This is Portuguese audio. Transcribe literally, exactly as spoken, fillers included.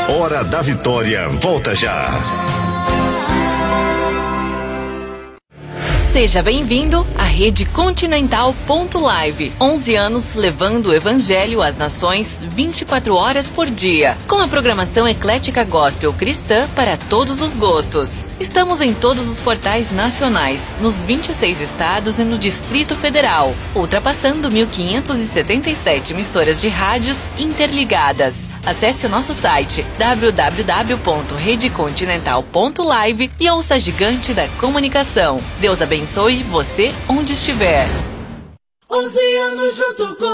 Hora da Vitória volta já. Seja bem-vindo à Rede Continental ponto live. onze anos levando o Evangelho às nações vinte e quatro horas por dia. Com a programação eclética gospel cristã para todos os gostos. Estamos em todos os portais nacionais, nos vinte e seis estados e no Distrito Federal, ultrapassando mil quinhentas e setenta e sete emissoras de rádios interligadas. Acesse o nosso site w w w ponto rede continental ponto live e ouça a gigante da comunicação. Deus abençoe você onde estiver. onze anos junto com